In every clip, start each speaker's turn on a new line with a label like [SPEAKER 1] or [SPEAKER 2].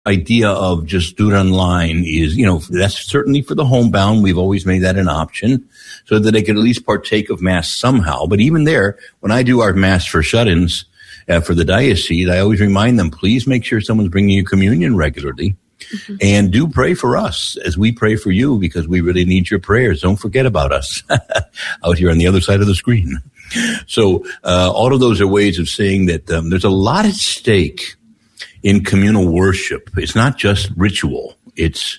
[SPEAKER 1] idea of just do it online is, that's certainly for the homebound. We've always made that an option so that they could at least partake of Mass somehow. But even there, when I do our Mass for shut-ins for the diocese, I always remind them, please make sure someone's bringing you communion regularly. Mm-hmm. And do pray for us as we pray for you, because we really need your prayers. Don't forget about us out here on the other side of the screen. So all of those are ways of saying that there's a lot at stake in communal worship. It's not just ritual. It's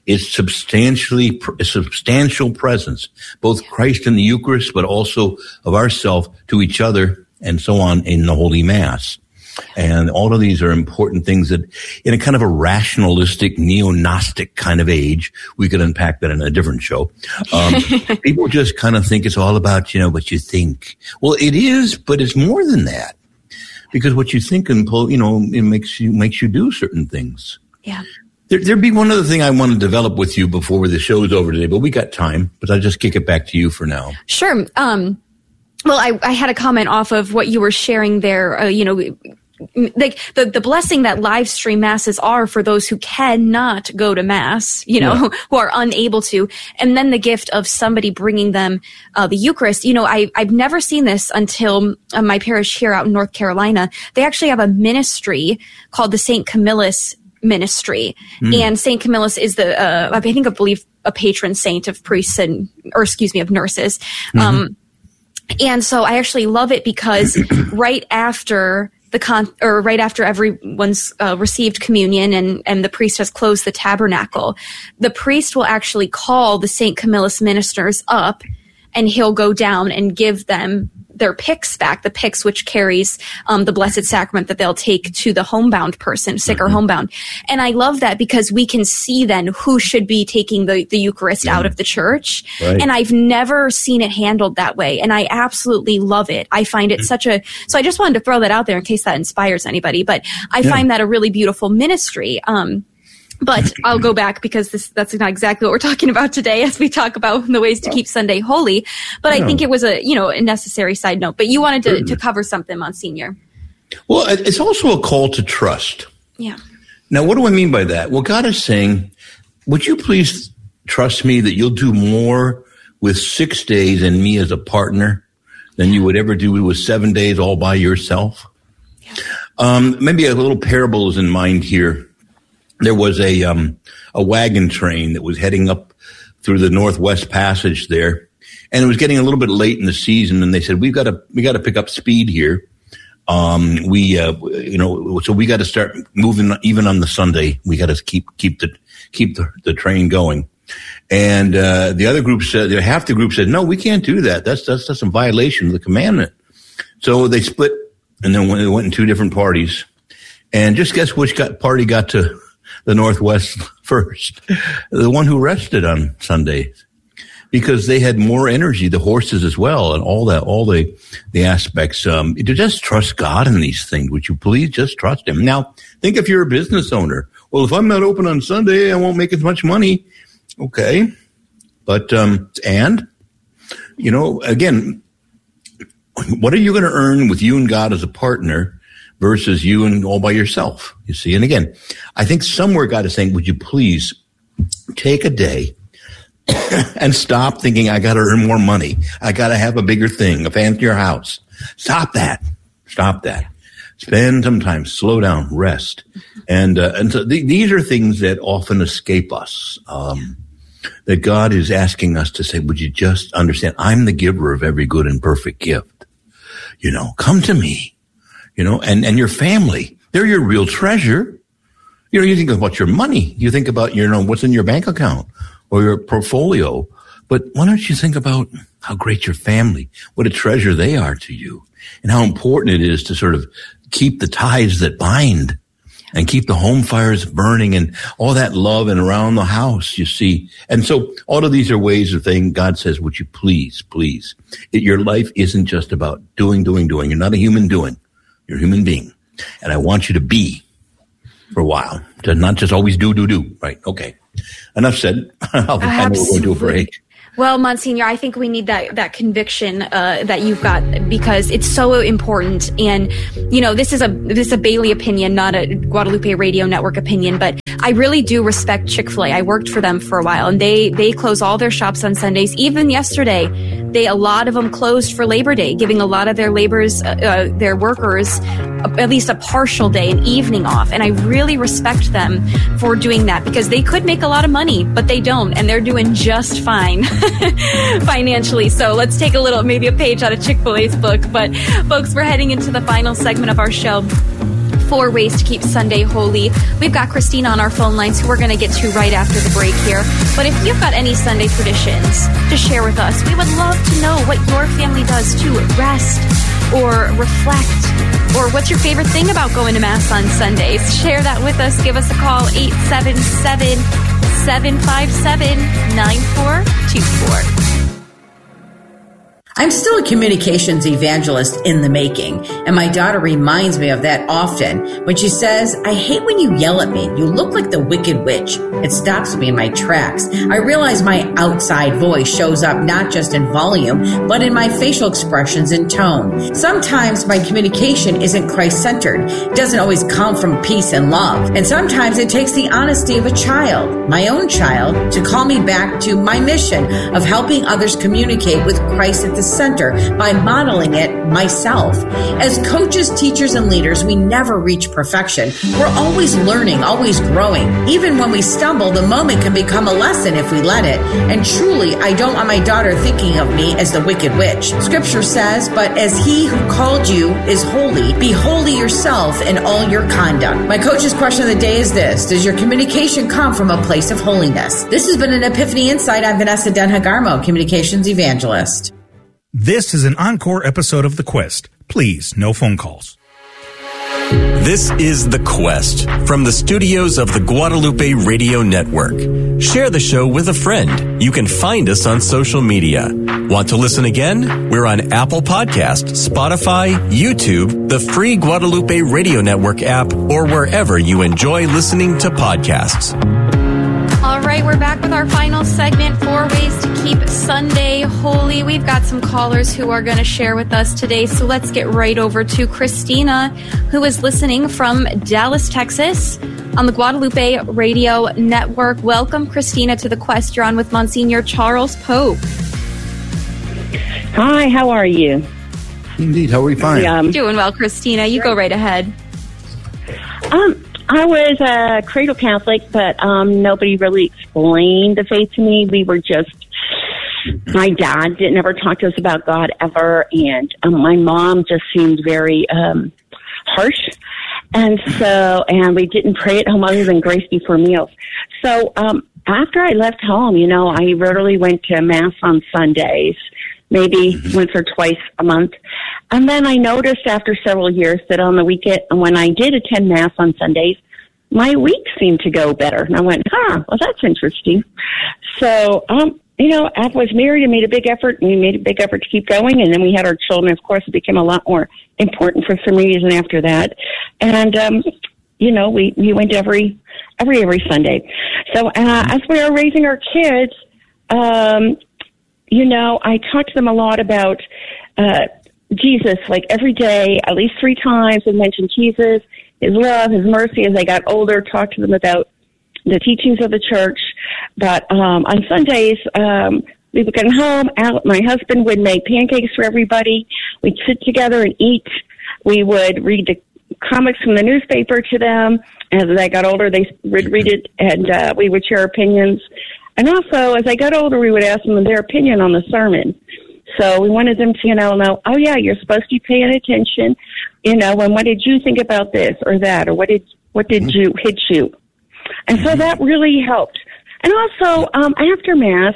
[SPEAKER 1] substantial presence, both Christ in the Eucharist, but also of ourself to each other and so on in the Holy Mass. And all of these are important things that in a kind of a rationalistic, neo-Gnostic kind of age, we could unpack that in a different show. People just kind of think it's all about, what you think. Well, it is, but it's more than that. Because what you think and it makes you do certain things. Yeah. There'd be one other thing I want to develop with you before the show's over today, but we got time. But I'll just kick it back to you for now.
[SPEAKER 2] Sure. Well, I had a comment off of what you were sharing there. Like the blessing that live stream masses are for those who cannot go to mass, who are unable to, and then the gift of somebody bringing them the Eucharist. I've never seen this until my parish here out in North Carolina. They actually have a ministry called the St. Camillus Ministry, and St. Camillus is I believe a patron saint of priests of nurses. Mm-hmm. And so I actually love it because right after everyone's received communion and the priest has closed the tabernacle, the priest will actually call the St. Camillus ministers up, and he'll go down and give them their pyx back, the pyx which carries the Blessed Sacrament that they'll take to the homebound person, sick or homebound. And I love that because we can see then who should be taking the Eucharist out of the church. Right. And I've never seen it handled that way. And I absolutely love it. I find it so I just wanted to throw that out there in case that inspires anybody. But I find that a really beautiful ministry. But I'll go back because that's not exactly what we're talking about today as we talk about the ways to keep Sunday holy. But I think it was a necessary side note. But you wanted to cover something, Monsignor.
[SPEAKER 1] Well, it's also a call to trust.
[SPEAKER 2] Yeah.
[SPEAKER 1] Now, what do I mean by that? Well, God is saying, would you please trust me that you'll do more with 6 days and me as a partner than you would ever do with 7 days all by yourself? Yeah. Maybe a little parable is in mind here. There was a wagon train that was heading up through the Northwest Passage there, and it was getting a little bit late in the season. And they said, we got to pick up speed here. So we got to start moving even on the Sunday. We got to keep the train going. And the other group said, half the group said, no, we can't do that. That's a violation of the commandment. So they split, and then they went in two different parties. And just guess which party got to the Northwest first? The one who rested on Sundays, because they had more energy, the horses as well, and all the aspects. To just trust God in these things. Would you please just trust him? Now, think if you're a business owner. Well, if I'm not open on Sunday, I won't make as much money. Okay. But, again, what are you going to earn with you and God as a partner versus you and all by yourself? You see? And again, I think somewhere God is saying, would you please take a day and stop thinking I got to earn more money. I got to have a bigger thing, a fancier house. Stop that. Spend some time, slow down, rest. And so these are things that often escape us. That God is asking us to say, would you just understand, I'm the giver of every good and perfect gift. Come to me, and your family, they're your real treasure. You think about your money. You think about, what's in your bank account or your portfolio. But why don't you think about how great your family, what a treasure they are to you, and how important it is to sort of keep the ties that bind and keep the home fires burning and all that love and around the house, you see. And so all of these are ways of saying, God says, would you please, your life isn't just about doing. You're not a human doing. You're a human being. And I want you to be for a while, to not just always do. Right. Okay. Enough said. I know we're going to a break.
[SPEAKER 2] Well, Monsignor, I think we need that conviction that you've got, because it's so important. And, this is a Bailey opinion, not a Guadalupe Radio Network opinion, but I really do respect Chick-fil-A. I worked for them for a while, and they close all their shops on Sundays. Even yesterday, a lot of them closed for Labor Day, giving a lot of their their workers at least a partial day, an evening off. And I really respect them for doing that, because they could make a lot of money, but they don't, and they're doing just fine financially. So let's take maybe a page out of Chick-fil-A's book. But folks, we're heading into the final segment of our show. 4 ways to keep Sunday holy. We've got Christina on our phone lines, who we're going to get to right after the break here. But if you've got any Sunday traditions to share with us, we would love to know what your family does to rest or reflect, or what's your favorite thing about going to Mass on Sundays. Share that with us. Give us a call, 877-757-9424.
[SPEAKER 3] I'm still a communications evangelist in the making, and my daughter reminds me of that often when she says, "I hate when you yell at me. You look like the Wicked Witch." It stops me in my tracks. I realize my outside voice shows up not just in volume, but in my facial expressions and tone. Sometimes my communication isn't Christ-centered. It doesn't always come from peace and love. And sometimes it takes the honesty of a child, my own child, to call me back to my mission of helping others communicate with Christ at the center by modeling it myself. As coaches, teachers, and leaders, we never reach perfection. We're always learning, always growing. Even when we stumble, the moment can become a lesson if we let it. And truly, I don't want my daughter thinking of me as the Wicked Witch. Scripture says, "But as he who called you is holy, be holy yourself in all your conduct." My coach's question of the day is this: does your communication come from a place of holiness? This has been an Epiphany Insight. I'm Vanessa Denhagarmo, Communications Evangelist.
[SPEAKER 4] This is an encore episode of The Quest. Please, no phone calls.
[SPEAKER 5] This is The Quest from the studios of the Guadalupe Radio Network. Share the show with a friend. You can find us on social media. Want to listen again? We're on Apple Podcast, Spotify, YouTube, the free Guadalupe Radio Network app, or wherever you enjoy listening to podcasts.
[SPEAKER 2] All right, we're back with our final segment, 4 ways to keep Sunday holy. We've got some callers who are going to share with us today, so let's get right over to Christina, who is listening from Dallas, Texas, on the Guadalupe Radio Network. Welcome, Christina, to The Quest. You're on with Monsignor Charles Pope.
[SPEAKER 6] Hi, how are you?
[SPEAKER 1] Indeed, how are you? Fine.
[SPEAKER 2] Doing well, Christina. You go right ahead.
[SPEAKER 6] I was a cradle Catholic, but nobody really explained the faith to me. We were just, my dad didn't ever talk to us about God ever, and my mom just seemed very harsh. And we didn't pray at home other than grace before meals. So after I left home, I rarely went to Mass on Sundays, maybe once or twice a month. And then I noticed after several years that on the weekend, when I did attend Mass on Sundays, my week seemed to go better. And I went, well, that's interesting. So, I was married and made a big effort, and we made a big effort to keep going. And then we had our children. Of course, it became a lot more important for some reason after that. And, we went every Sunday. So, as we were raising our kids, I talked to them a lot about, Jesus, like every day, at least 3 times, I mentioned Jesus, his love, his mercy. As I got older, talked to them about the teachings of the church. But on Sundays, we would come home. My husband would make pancakes for everybody. We'd sit together and eat. We would read the comics from the newspaper to them. As I got older, they would read it, and we would share opinions. And also, as I got older, we would ask them their opinion on the sermon. So we wanted them to, know, oh, yeah, you're supposed to be paying attention, and what did you think about this or that, or what did you hit you? And so that really helped. And also, after Mass,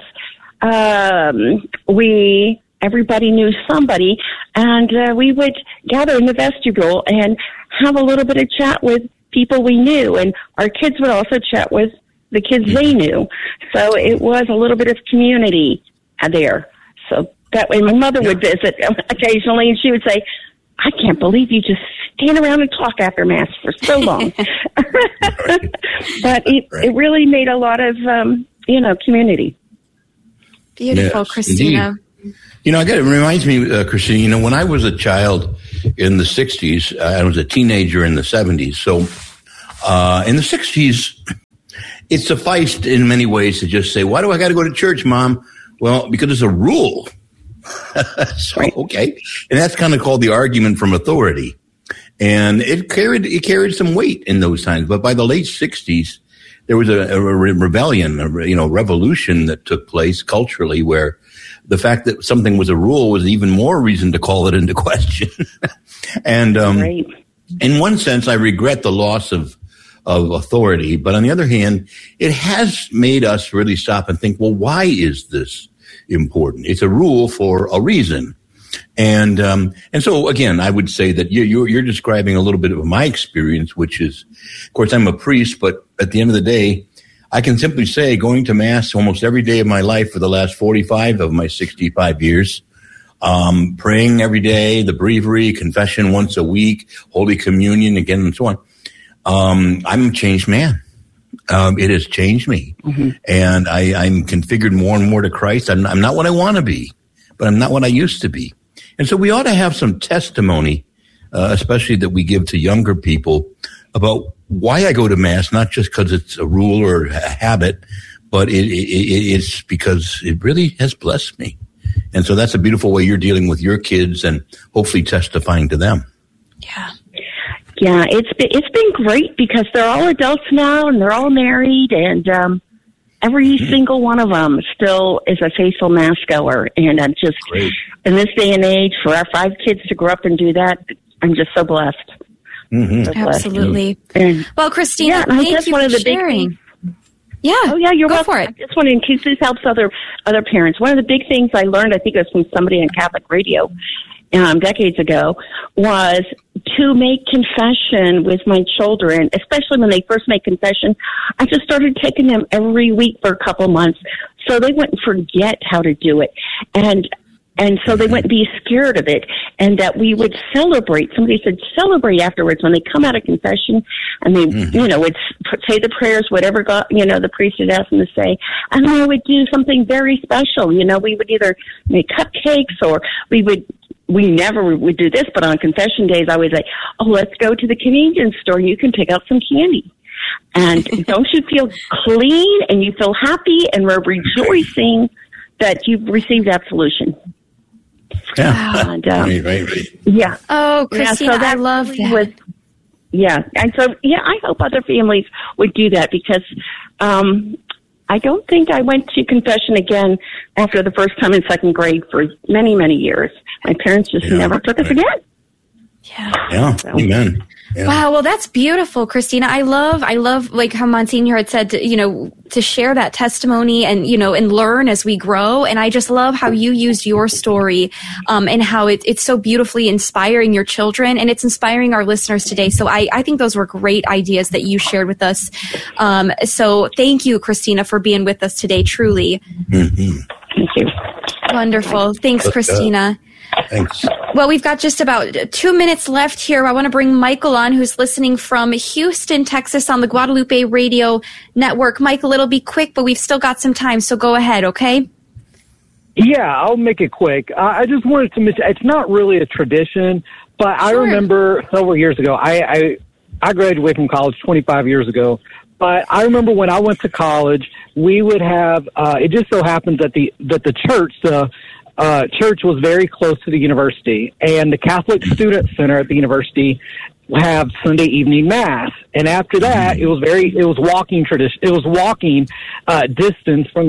[SPEAKER 6] everybody knew somebody, and we would gather in the vestibule and have a little bit of chat with people we knew, and our kids would also chat with the kids they knew. So it was a little bit of community there. So that way my mother would visit occasionally, and she would say, I can't believe you just stand around and talk after Mass for so long. But it really made a lot of, community.
[SPEAKER 2] Beautiful,
[SPEAKER 1] Yes,
[SPEAKER 2] Christina.
[SPEAKER 1] indeed. It reminds me, Christina, when I was a child in the 60s, I was a teenager in the 70s. So in the 60s, it sufficed in many ways to just say, why do I got to go to church, Mom? Well, because it's a rule. So, okay. And that's kind of called the argument from authority. And it carried some weight in those times. But by the late 60s, there was a rebellion, revolution that took place culturally, where the fact that something was a rule was even more reason to call it into question. And in one sense, I regret the loss of authority. But on the other hand, it has made us really stop and think, well, why is this important? It's a rule for a reason. And so again, I would say that you're describing a little bit of my experience, which is, of course, I'm a priest, but at the end of the day, I can simply say going to Mass almost every day of my life for the last 45 of my 65 years, praying every day, the breviary, confession once a week, Holy Communion again, and so on. I'm a changed man. It has changed me. Mm-hmm. And I'm configured more and more to Christ. I'm not what I want to be, but I'm not what I used to be. And so we ought to have some testimony, especially that we give to younger people, about why I go to Mass, not just because it's a rule or a habit, but it's because it really has blessed me. And so that's a beautiful way you're dealing with your kids and hopefully testifying to them.
[SPEAKER 2] Yeah.
[SPEAKER 6] Yeah, it's been great because they're all adults now and they're all married, and every single one of them still is a faithful Mass goer. And I'm just, great. In this day and age, for our 5 kids to grow up and do that, I'm just so blessed.
[SPEAKER 2] Mm-hmm. So absolutely.
[SPEAKER 6] And,
[SPEAKER 2] well, Christina, thank you for sharing. Yeah.
[SPEAKER 6] Oh, yeah, you're
[SPEAKER 2] welcome.
[SPEAKER 6] For it. I just wanted, in case this helps other parents. One of the big things I learned, I think it was from somebody on Catholic radio decades ago, was to make confession with my children, especially when they first make confession. I just started taking them every week for a couple months so they wouldn't forget how to do it. And so they wouldn't be scared of it, and that we would celebrate. Somebody said celebrate afterwards when they come out of confession, and they, would say the prayers, whatever God, the priest had asked them to say, and I would do something very special. We would either make cupcakes, or we never would do this, but on confession days, I would say, oh, let's go to the convenience store. You can pick out some candy. And don't you feel clean, and you feel happy, and we're rejoicing that you've received absolution.
[SPEAKER 1] Yeah.
[SPEAKER 6] And,
[SPEAKER 1] right.
[SPEAKER 6] Yeah.
[SPEAKER 2] Oh, Christina, so I love that.
[SPEAKER 6] And so, I hope other families would do that, because I don't think I went to confession again after the first time in second grade for many, many years. My parents just never took us again.
[SPEAKER 2] Yeah.
[SPEAKER 6] So.
[SPEAKER 1] Amen. Yeah.
[SPEAKER 2] Wow. Well, that's beautiful, Christina. I love like how Monsignor had said, to share that testimony and, and learn as we grow. And I just love how you used your story, and how it's so beautifully inspiring your children, and it's inspiring our listeners today. So I think those were great ideas that you shared with us. So thank you, Christina, for being with us today. Truly.
[SPEAKER 1] Mm-hmm.
[SPEAKER 6] Thank you.
[SPEAKER 2] Wonderful. Thanks, Christina.
[SPEAKER 1] Thanks.
[SPEAKER 2] Well, we've got just about 2 minutes left here. I want to bring Michael on, who's listening from Houston, Texas on the Guadalupe Radio Network. Michael, it'll be quick, but we've still got some time, so go ahead, okay?
[SPEAKER 7] Yeah, I'll make it quick. I just wanted to mention, it's not really a tradition, but I remember several years ago, I graduated from college 25 years ago, but I remember when I went to college, we would have, it just so happens that the church, church was very close to the university, and the Catholic Student Center at the university have Sunday evening Mass. And after that, it was walking tradition. It was walking distance from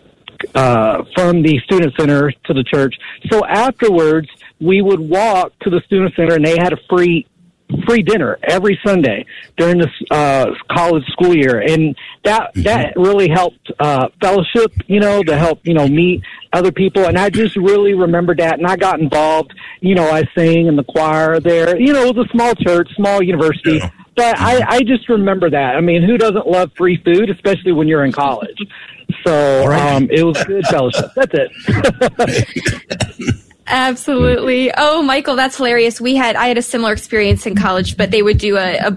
[SPEAKER 7] the student center to the church. So afterwards, we would walk to the student center, and they had a free dinner every Sunday during this college school year, and that really helped fellowship, to help meet other people. And I just really remember that, and I got involved. I sang in the choir there. It was a small church, small university, but I just remember that. I mean, who doesn't love free food, especially when you're in college? So it was good fellowship. That's it.
[SPEAKER 2] Absolutely. Oh, Michael, that's hilarious. I had a similar experience in college, but they would do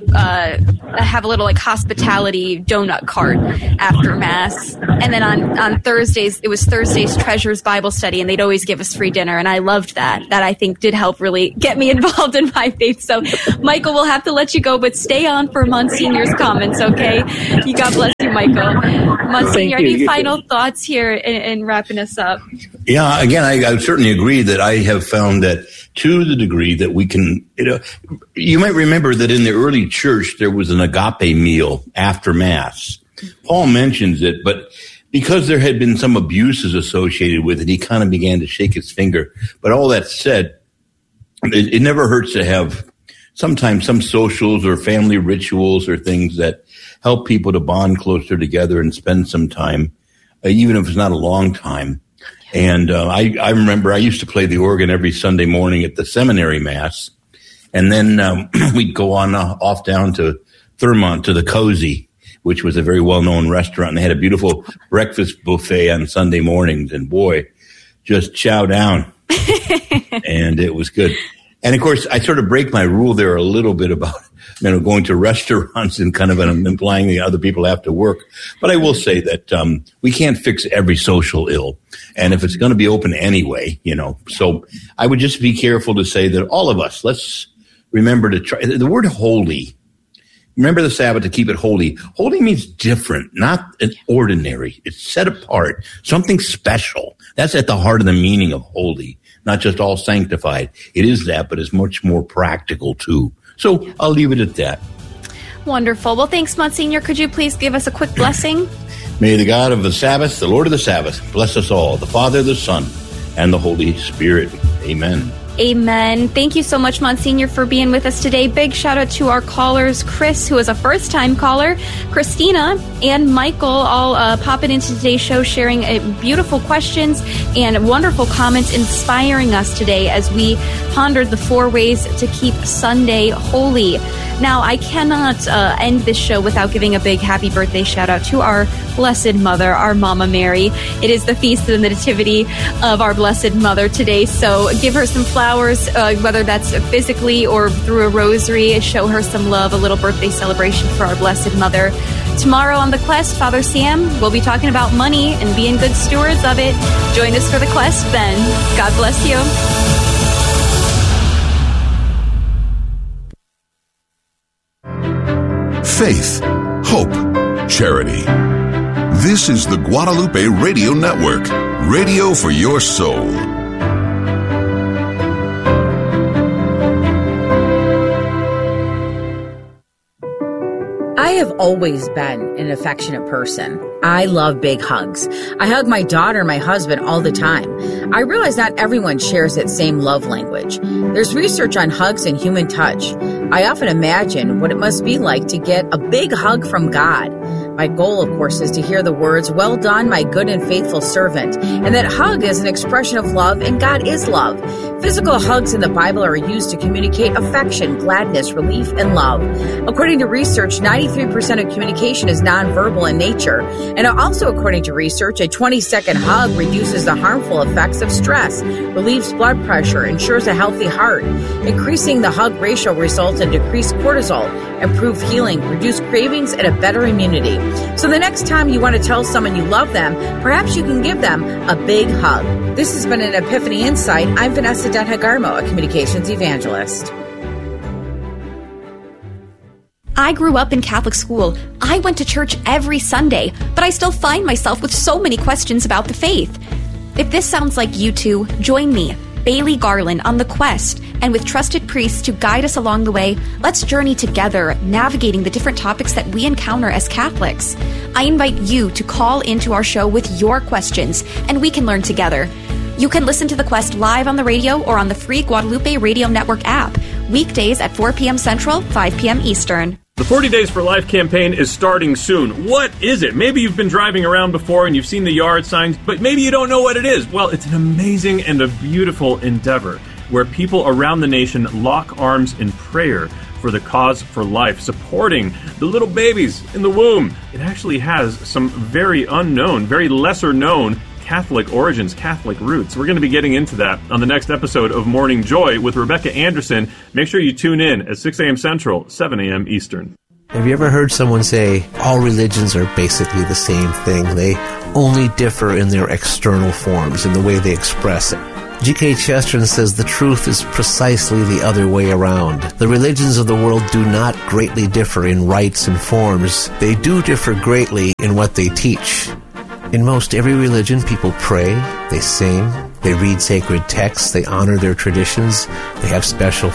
[SPEAKER 2] have a little like hospitality donut cart after Mass. And then on Thursdays, it was Thursday's Treasures Bible Study, and they'd always give us free dinner. And I loved that. That I think did help really get me involved in my faith. So, Michael, we'll have to let you go, but stay on for Monsignor's comments, okay? God bless you, Michael. Monsignor, any final thoughts here in wrapping us up?
[SPEAKER 1] Yeah, again, I certainly agree that I have found that to the degree that we can, you might remember that in the early church, there was an agape meal after Mass. Paul mentions it, but because there had been some abuses associated with it, he kind of began to shake his finger. But all that said, it never hurts to have sometimes some socials or family rituals or things that help people to bond closer together and spend some time, even if it's not a long time. And I remember I used to play the organ every Sunday morning at the seminary Mass. And then we'd go on off down to Thurmont to the Cozy, which was a very well-known restaurant. And they had a beautiful breakfast buffet on Sunday mornings. And boy, just chow down. And it was good. And of course, I sort of break my rule there a little bit about, going to restaurants and kind of implying that other people have to work. But I will say that we can't fix every social ill. And if it's going to be open anyway, so I would just be careful to say that all of us, let's remember to try the word holy. Remember the Sabbath to keep it holy. Holy means different, not ordinary. It's set apart, something special. That's at the heart of the meaning of holy. Not just all sanctified. It is that, but it's much more practical too. So I'll leave it at that.
[SPEAKER 2] Wonderful. Well, thanks, Monsignor. Could you please give us a quick blessing?
[SPEAKER 1] May the God of the Sabbath, the Lord of the Sabbath, bless us all, the Father, the Son, and the Holy Spirit. Amen.
[SPEAKER 2] Amen. Thank you so much, Monsignor, for being with us today. Big shout out to our callers, Chris, who is a first-time caller, Christina, and Michael, all popping into today's show, sharing beautiful questions and wonderful comments, inspiring us today as we pondered the 4 ways to keep Sunday holy. Now, I cannot end this show without giving a big happy birthday shout out to our Blessed Mother, our Mama Mary. It is the Feast of the Nativity of our Blessed Mother today, so give her some flowers, whether that's physically or through a rosary. Show her some love, a little birthday celebration for our Blessed Mother. Tomorrow on The Quest, Father Sam will be talking about money and being good stewards of it. Join us for The Quest then. God bless you.
[SPEAKER 8] Faith, hope, charity. This is the Guadalupe Radio Network, radio for your soul.
[SPEAKER 3] I have always been an affectionate person. I love big hugs. I hug my daughter and my husband all the time. I realize not everyone shares that same love language. There's research on hugs and human touch. I often imagine what it must be like to get a big hug from God. My goal, of course, is to hear the words, "Well done, my good and faithful servant," and that hug is an expression of love, and God is love. Physical hugs in the Bible are used to communicate affection, gladness, relief, and love. According to research, 93% of communication is nonverbal in nature, and also according to research, a 20-second hug reduces the harmful effects of stress, relieves blood pressure, ensures a healthy heart. Increasing the hug ratio results in decreased cortisol, improved healing, reduced cravings, and a better immunity. So the next time you want to tell someone you love them, perhaps you can give them a big hug. This has been an Epiphany Insight. I'm Vanessa Denhagarmo, a communications evangelist.
[SPEAKER 2] I grew up in Catholic school. I went to church every Sunday, but I still find myself with so many questions about the faith. If this sounds like you two, join me, Bailey Garland, on The Quest, and with trusted priests to guide us along the way, let's journey together, navigating the different topics that we encounter as Catholics. I invite you to call into our show with your questions, and we can learn together. You can listen to The Quest live on the radio or on the free Guadalupe Radio Network app, weekdays at 4 p.m. Central, 5 p.m. Eastern.
[SPEAKER 9] The 40 Days for Life campaign is starting soon. What is it? Maybe you've been driving around before and you've seen the yard signs, but maybe you don't know what it is. Well, it's an amazing and a beautiful endeavor where people around the nation lock arms in prayer for the cause for life, supporting the little babies in the womb. It actually has some very unknown, very lesser known Catholic origins, Catholic roots. We're going to be getting into that on the next episode of Morning Joy with Rebecca Anderson. Make sure you tune in at 6 a.m. Central, 7 a.m. Eastern.
[SPEAKER 10] Have you ever heard someone say, all religions are basically the same thing? They only differ in their external forms, in the way they express it. G.K. Chesterton says the truth is precisely the other way around. The religions of the world do not greatly differ in rites and forms. They do differ greatly in what they teach. In most every religion, people pray, they sing, they read sacred texts, they honor their traditions, they have special.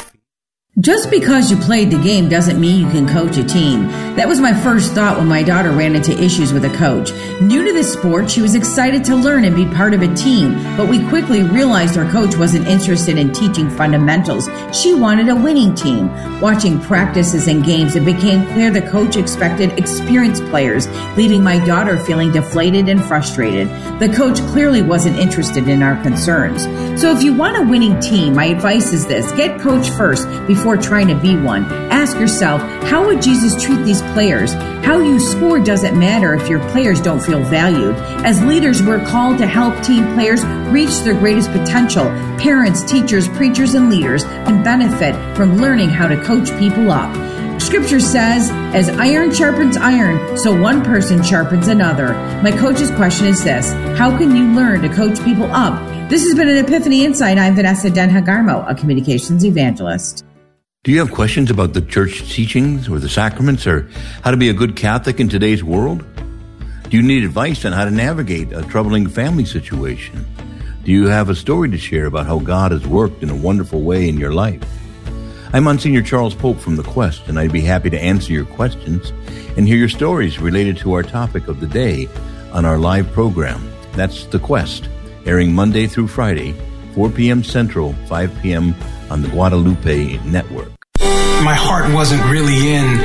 [SPEAKER 3] Just because you played the game doesn't mean you can coach a team. That was my first thought when my daughter ran into issues with a coach. New to this sport, she was excited to learn and be part of a team, but we quickly realized our coach wasn't interested in teaching fundamentals. She wanted a winning team. Watching practices and games, it became clear the coach expected experienced players, leaving my daughter feeling deflated and frustrated. The coach clearly wasn't interested in our concerns. So if you want a winning team, my advice is this: get coached first before trying to be one. Ask yourself, how would Jesus treat these players? How you score doesn't matter if your players don't feel valued. As leaders, we're called to help team players reach their greatest potential. Parents, teachers, preachers, and leaders can benefit from learning how to coach people up. Scripture says, as iron sharpens iron, so one person sharpens another. My coach's question is this: how can you learn to coach people up? This has been an Epiphany Insight. I'm Vanessa Den-Hagarmo, a communications evangelist.
[SPEAKER 1] Do you have questions about the church teachings or the sacraments or how to be a good Catholic in today's world? Do you need advice on how to navigate a troubling family situation? Do you have a story to share about how God has worked in a wonderful way in your life? I'm Monsignor Charles Pope from The Quest, and I'd be happy to answer your questions and hear your stories related to our topic of the day on our live program. That's The Quest, airing Monday through Friday, 4 p.m. Central, 5 p.m. on the Guadalupe Network.
[SPEAKER 11] My heart wasn't really in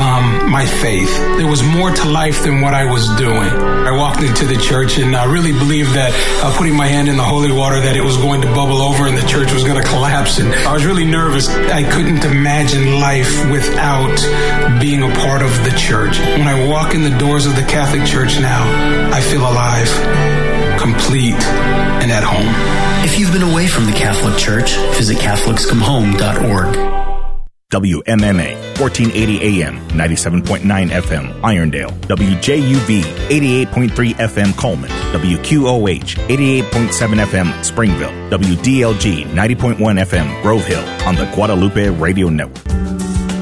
[SPEAKER 11] my faith. There was more to life than what I was doing. I walked into the church and I really believed that putting my hand in the holy water, that it was going to bubble over and the church was going to collapse. And I was really nervous. I couldn't imagine life without being a part of the church. When I walk in the doors of the Catholic Church now, I feel alive, complete, and at home.
[SPEAKER 12] If you've been away from the Catholic Church, visit CatholicsComeHome.org.
[SPEAKER 4] WMMA, 1480 AM, 97.9 FM, Irondale. WJUV, 88.3 FM, Coleman. WQOH, 88.7 FM, Springville. WDLG, 90.1 FM, Grove Hill, on the Guadalupe Radio Network.